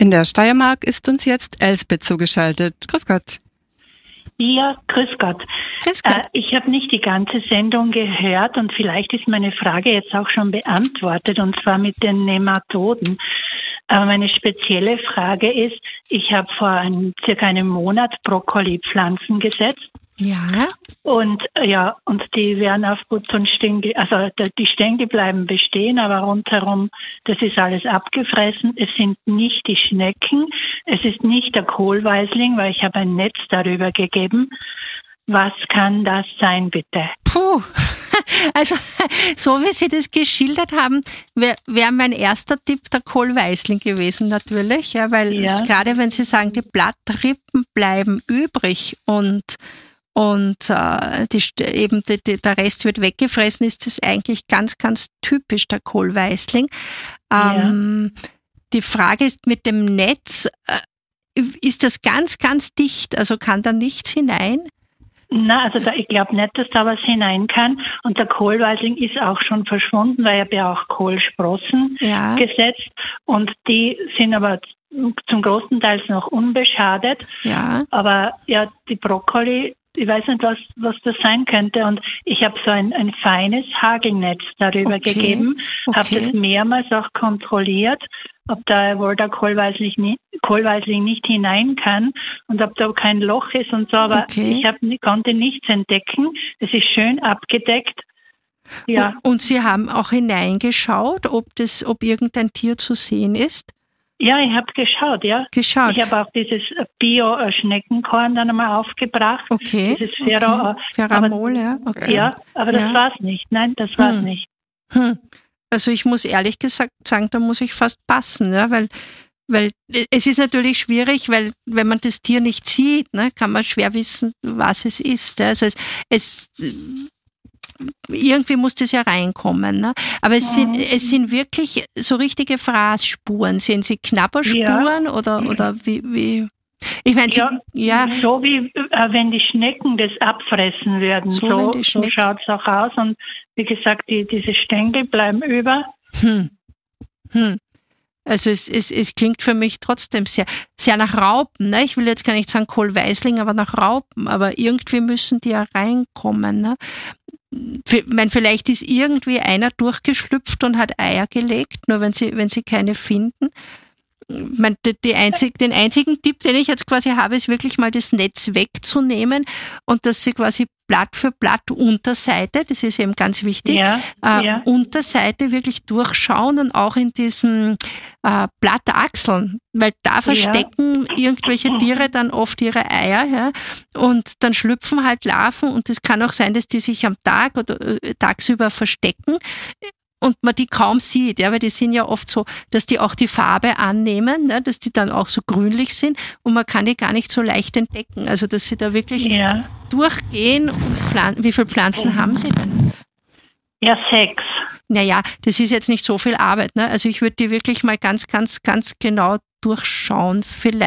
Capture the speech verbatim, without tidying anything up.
In der Steiermark ist uns jetzt Elsbeth zugeschaltet. Grüß Gott. Ja, grüß Gott. Grüß Gott. Äh, ich habe nicht die ganze Sendung gehört und vielleicht ist meine Frage jetzt auch schon beantwortet, und zwar mit den Nematoden. Aber meine spezielle Frage ist, ich habe vor einem, circa einem Monat Brokkoli-Pflanzen gesetzt. Ja. Und ja, und die werden auf Putz und Stängel, also die Stängel bleiben bestehen, aber rundherum, das ist alles abgefressen. Es sind nicht die Schnecken, es ist nicht der Kohlweisling, weil ich habe ein Netz darüber gegeben. Was kann das sein, bitte? Puh, also so wie Sie das geschildert haben, wäre wär mein erster Tipp der Kohlweisling gewesen natürlich, ja, weil Ja. gerade wenn Sie sagen, die Blattrippen bleiben übrig und und äh, die, eben die, die, der Rest wird weggefressen, ist das eigentlich ganz, ganz typisch der Kohlweisling. Ähm, ja. Die Frage ist mit dem Netz, äh, ist das ganz, ganz dicht, also kann da nichts hinein? Na, also da, ich glaube nicht, dass da was hinein kann. Und der Kohlweisling ist auch schon verschwunden, weil ich habe ja auch Kohlsprossen ja. gesetzt. Und die sind aber zum großen Teil noch unbeschadet. Ja. Aber ja, die Brokkoli, ich weiß nicht, was, was das sein könnte. Und ich habe so ein, ein feines Hagelnetz darüber okay. gegeben, okay. habe das mehrmals auch kontrolliert, ob da wohl der Kohlweisling nicht, Kohlweisling nicht hinein kann und ob da kein Loch ist und so. Aber okay. ich hab, konnte nichts entdecken. Es ist schön abgedeckt. Ja. Und, und Sie haben auch hineingeschaut, ob das, ob irgendein Tier zu sehen ist? Ja, ich habe geschaut, ja. Geschaut. Ich habe auch dieses Bio-Schneckenkorn dann einmal aufgebracht. Okay. Dieses Ferro, okay. Ferramol, ja. Okay. Ja, aber das ja. war's nicht. Nein, das war's hm. nicht. Hm. Also ich muss ehrlich gesagt sagen, da muss ich fast passen, ja, weil weil es ist natürlich schwierig, weil wenn man das Tier nicht sieht, ne, kann man schwer wissen, was es ist. Ja. Also es, es irgendwie muss das ja reinkommen. Ne? Aber es, mhm. sind, es sind wirklich so richtige Fraßspuren. Sehen Sie Knabberspuren ja. oder, oder wie, wie? Ich meine, ja, ja. so wie äh, wenn die Schnecken das abfressen würden. So, so, so schaut es auch aus. Und wie gesagt, die, diese Stängel bleiben über. Hm. Hm. Also es, es, es klingt für mich trotzdem sehr, sehr nach Raupen. Ne? Ich will jetzt gar nicht sagen Kohlweisling, aber nach Raupen. Aber irgendwie müssen die ja reinkommen. Ne? Ich meine, vielleicht ist irgendwie einer durchgeschlüpft und hat Eier gelegt, nur wenn sie, wenn sie keine finden. Ich meine, die einzig, den einzigen Tipp, den ich jetzt quasi habe, ist wirklich mal das Netz wegzunehmen und dass sie quasi Blatt für Blatt Unterseite, das ist eben ganz wichtig, ja, äh, ja. Unterseite wirklich durchschauen und auch in diesen äh, Blattachseln, weil da verstecken ja. irgendwelche Tiere dann oft ihre Eier, ja, und dann schlüpfen halt Larven und es kann auch sein, dass die sich am Tag oder äh, tagsüber verstecken und man die kaum sieht, ja, weil die sind ja oft so, dass die auch die Farbe annehmen, ne, dass die dann auch so grünlich sind und man kann die gar nicht so leicht entdecken. Also, dass sie da wirklich ja. durchgehen. Und Pflan- Wie viele Pflanzen haben Sie denn? Ja, sechs. Naja, das ist jetzt nicht so viel Arbeit, ne? Also, ich würde die wirklich mal ganz, ganz, ganz genau durchschauen. Vielleicht